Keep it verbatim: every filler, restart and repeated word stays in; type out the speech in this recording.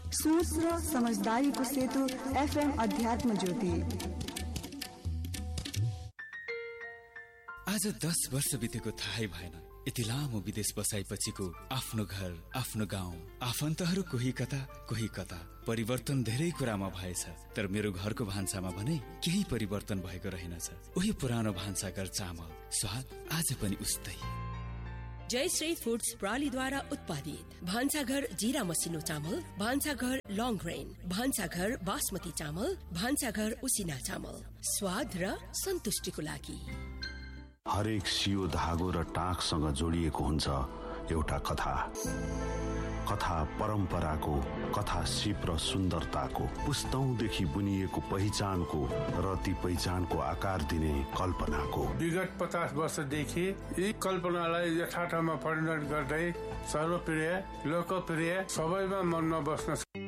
सोच र समझदारीको सेतु एफएम अध्यात्म ज्योति। आज दस वर्ष बितेको थाहै भएन। यति लामो विदेश बसाइपछिको आफ्नो घर, आफ्नो गाउँ, आफन्तहरू कोही कता कोही कता। परिवर्तन धेरै कुरामा भएछ, तर मेरो घरको भान्सामा भने केही परिवर्तन भएको रहेनछ। उही पुरानो भान्साघर चामल स्वाद आज पनि उस्तै। जयश्री फूड्स प्रणालीद्वारा उत्पादित भान्साघर जीरा मसिनो चामल, भान्साघर लङ ग्रेन, भान्साघर बासमती चामल, भान्साघर उसिना चामल, स्वाद र सन्तुष्टिको लागि। हरेक सियो धागो र टाँकसँग जोडिएको हुन्छ एउटा कथा। कथा परम्पराको, कथा सिप र सुन्दरताको, पुस्तौंदेखि बुनिएको पहिचानको र ती पहिचानको आकार दिने कल्पनाको। विगत पचास वर्षदेखि यी कल्पनालाई यथार्थमा परिणत गर्दै सर्वप्रिय, लोकप्रिय, सबैमा मनमा बस्न